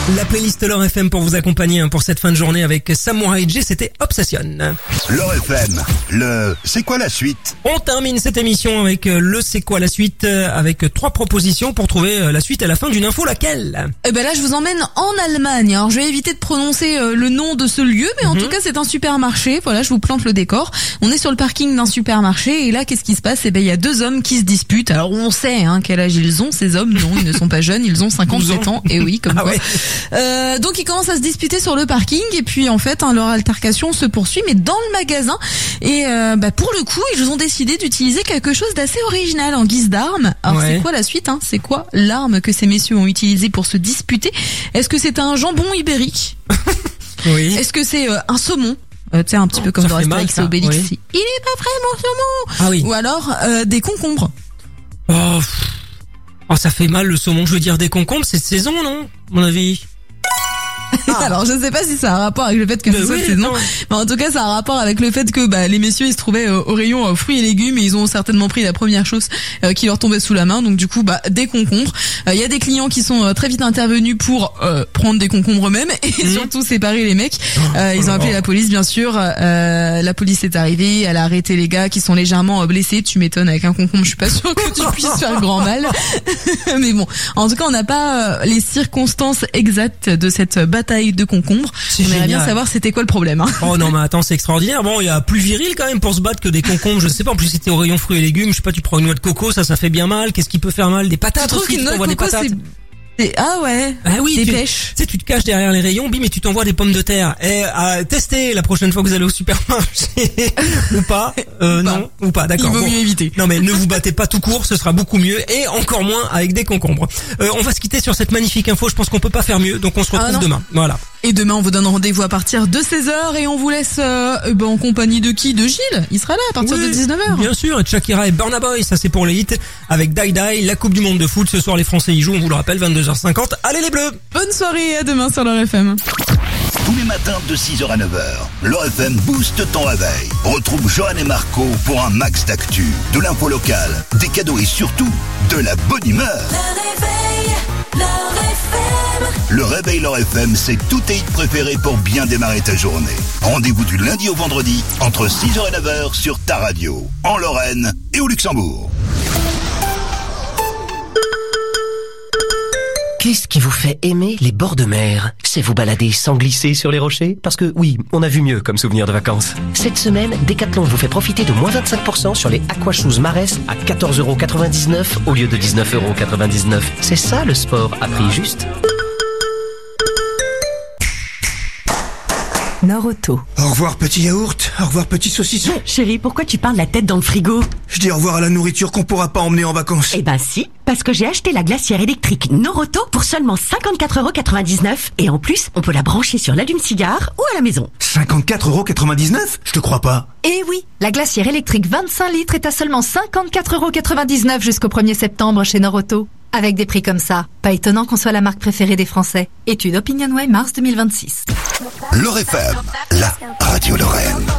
La playlist L'Or FM pour vous accompagner pour cette fin de journée avec Samurai J, c'était Obsession. L'Or FM, c'est quoi la suite? On termine cette émission avec le c'est quoi la suite, avec 3 propositions pour trouver la suite à la fin d'une info, laquelle? Eh ben là, je vous emmène en Allemagne. Alors, je vais éviter de prononcer le nom de ce lieu, mais en tout cas, c'est un supermarché. Voilà, je vous plante le décor. On est sur le parking d'un supermarché et là, qu'est-ce qui se passe? Eh ben, il y a 2 hommes qui se disputent. Alors, on sait quel âge ils ont, ces hommes. Non, ils ne sont pas jeunes, ils ont 57 ans. Et oui, comme quoi. Ouais. Donc, ils commencent à se disputer sur le parking et puis, en fait, leur altercation se poursuit, mais dans le magasin. Et pour le coup, ils ont décidé d'utiliser quelque chose d'assez original en guise d'arme. Alors, c'est quoi la suite? C'est quoi l'arme que ces messieurs ont utilisée pour se disputer? Est-ce que c'est un jambon ibérique? Oui. Est-ce que c'est un saumon? Tu sais, un petit peu comme dans Astérix et Obélix. Oui. Il est pas prêt, mon saumon! Ah oui. Ou alors des concombres. Oh, ça fait mal le saumon. Je veux dire, des concombres, c'est de saison, non? À mon avis. Alors je sais pas si ça a un rapport avec le fait que ce soit saison, mais en tout cas ça a un rapport avec le fait que les messieurs ils se trouvaient au rayon fruits et légumes et ils ont certainement pris la première chose qui leur tombait sous la main, donc du coup des concombres. Il y a des clients qui sont très vite intervenus pour prendre des concombres eux-mêmes et surtout séparer les mecs. Ils ont appelé la police bien sûr. La police est arrivée, elle a arrêté les gars qui sont légèrement blessés. Tu m'étonnes, avec un concombre je suis pas sûre que tu puisses faire grand mal. Mais bon, en tout cas on n'a pas les circonstances exactes de cette bataille de concombres. On aimerait bien savoir c'était quoi le problème. Oh non mais attends, c'est extraordinaire. Bon, il y a plus viril quand même pour se battre que des concombres. Je sais pas, en plus c'était au rayon fruits et légumes. Je sais pas, tu prends une noix de coco, ça fait bien mal. Qu'est-ce qui peut faire mal? Des patates aussi, tu t'envoies des patates. Ah ouais. Ah oui, des pêches. Tu sais, tu te caches derrière les rayons, bim, et tu t'envoies des pommes de terre. Et tester la prochaine fois que vous allez au supermarché ou pas. Non, ou pas, d'accord. Il vaut mieux éviter. Non mais ne vous battez pas tout court, ce sera beaucoup mieux et encore moins avec des concombres. On va se quitter sur cette magnifique info, je pense qu'on peut pas faire mieux, donc on se retrouve demain. Voilà. Et demain, on vous donne rendez-vous à partir de 16h et on vous laisse en compagnie de qui? De Gilles. Il sera là à partir de 19h. Bien sûr, et Shakira et Burna Boy, ça c'est pour les hits avec Die Die, la Coupe du Monde de foot. Ce soir, les Français y jouent, on vous le rappelle, 22h50. Allez les Bleus! Bonne soirée et à demain sur L'Or FM. Tous les matins de 6h à 9h, L'Or FM booste ton réveil. Retrouve Johan et Marco pour un max d'actu, de l'info locale, des cadeaux et surtout de la bonne humeur. Le réveil L'Or FM, c'est tous tes hits préférés pour bien démarrer ta journée. Rendez-vous du lundi au vendredi, entre 6h et 9h sur ta radio, en Lorraine et au Luxembourg. Qu'est-ce qui vous fait aimer les bords de mer? C'est vous balader sans glisser sur les rochers? Parce que oui, on a vu mieux comme souvenir de vacances. Cette semaine, Decathlon vous fait profiter de moins 25% sur les Aqua Shoes Marès à 14,99€ au lieu de 19,99€. C'est ça le sport à prix juste. Nord-Auto. Au revoir petit yaourt, au revoir petit saucisson. Chérie, pourquoi tu parles la tête dans le frigo? Je dis au revoir à la nourriture qu'on pourra pas emmener en vacances. Eh ben si, parce que j'ai acheté la glacière électrique Nord-Auto pour seulement 54,99€ et en plus, on peut la brancher sur l'allume-cigare ou à la maison. 54,99€? Je te crois pas. Eh oui, la glacière électrique 25 litres est à seulement 54,99€ jusqu'au 1er septembre chez Nord-Auto. Avec des prix comme ça, pas étonnant qu'on soit la marque préférée des Français. Étude OpinionWay mars 2026. L'Or FM, la radio Lorraine.